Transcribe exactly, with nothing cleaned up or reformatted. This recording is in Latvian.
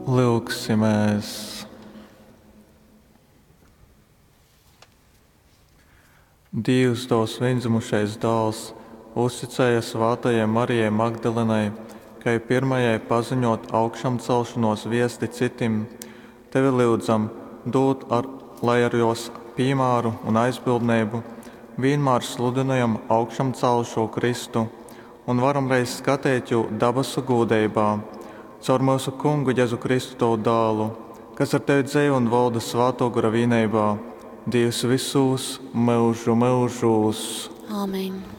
Lūksimies! Dievs, tavs vienzimušais dēls, uzticēja svētajai Marijai Magdalenai, kā pirmajai paziņot augšām celšanos viesti citim. Tevi lūdzam, dod, ar, lai ar jos piemēru un aizbildnību vienmēr sludinājam augšām celšo Kristu un varam reiz skatīt jū dabasu gūdībā, caur mūsu Kungu Jēzu Kristu tavu dēlu, kas ar tevi dzīvo un valda svēto gara vienībā, Dievs visus mūžu mūžos. Āmen.